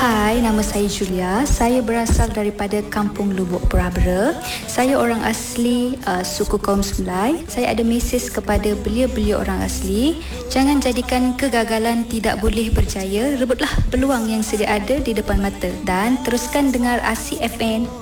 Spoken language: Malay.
Hai, nama saya Julia. Saya berasal daripada Kampung Lubuk Perbera. Saya orang asli suku kaum Semulai. Saya ada mesej kepada belia-belia orang asli. Jangan jadikan kegagalan tidak boleh berjaya. Rebutlah peluang yang sedia ada di depan mata. Dan teruskan dengar ASI FM